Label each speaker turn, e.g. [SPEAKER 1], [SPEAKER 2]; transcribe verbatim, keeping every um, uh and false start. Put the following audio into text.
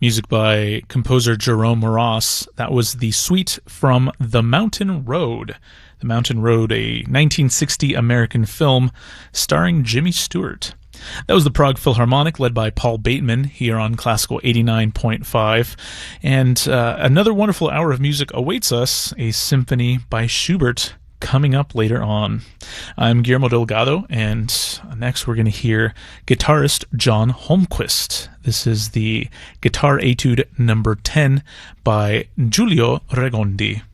[SPEAKER 1] Music by composer Jerome Ross. That was the suite from The Mountain Road. The Mountain Road, a nineteen sixty American film starring Jimmy Stewart. That was the Prague Philharmonic, led by Paul Bateman, here on Classical eighty-nine point five. And uh, another wonderful hour of music awaits us, a symphony by Schubert, coming up later on. I'm Guillermo Delgado, and next we're going to hear guitarist John Holmquist. This is the Guitar Etude number ten by Giulio Regondi.